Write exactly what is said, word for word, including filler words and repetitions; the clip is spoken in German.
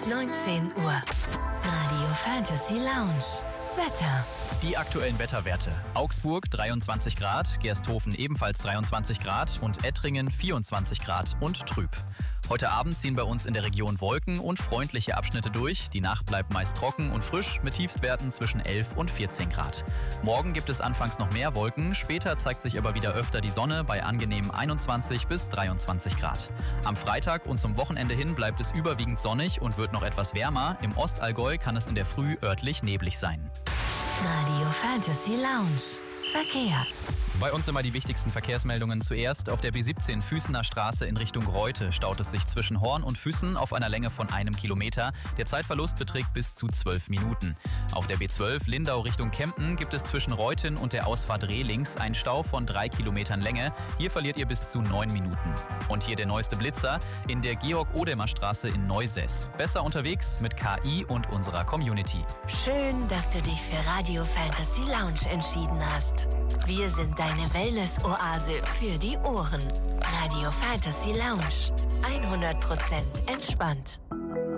neunzehn Uhr. Radio Fantasy Lounge. Wetter. Die aktuellen Wetterwerte. Augsburg dreiundzwanzig Grad, Gersthofen ebenfalls dreiundzwanzig Grad und Ettringen vierundzwanzig Grad und trüb. Heute Abend ziehen bei uns in der Region Wolken und freundliche Abschnitte durch. Die Nacht bleibt meist trocken und frisch mit Tiefstwerten zwischen elf und vierzehn Grad. Morgen gibt es anfangs noch mehr Wolken, später zeigt sich aber wieder öfter die Sonne bei angenehmen einundzwanzig bis dreiundzwanzig Grad. Am Freitag und zum Wochenende hin bleibt es überwiegend sonnig und wird noch etwas wärmer. Im Ostallgäu kann es in der Früh örtlich neblig sein. Radio Fantasy Lounge. Verkehr. Bei uns immer die wichtigsten Verkehrsmeldungen zuerst. Auf der B siebzehn Füssener Straße in Richtung Reute staut es sich zwischen Horn und Füssen auf einer Länge von einem Kilometer. Der Zeitverlust beträgt bis zu zwölf Minuten. Auf der B zwölf Lindau Richtung Kempten gibt es zwischen Reuten und der Ausfahrt Rehlings einen Stau von drei Kilometern Länge. Hier verliert ihr bis zu neun Minuten. Und hier der neueste Blitzer in der Georg-Odemer Straße in Neusess. Besser unterwegs mit K I und unserer Community. Schön, dass du dich für Radio Fantasy Lounge entschieden hast. Wir sind deine Wellness-Oase für die Ohren. Radio Fantasy Lounge. hundert Prozent entspannt.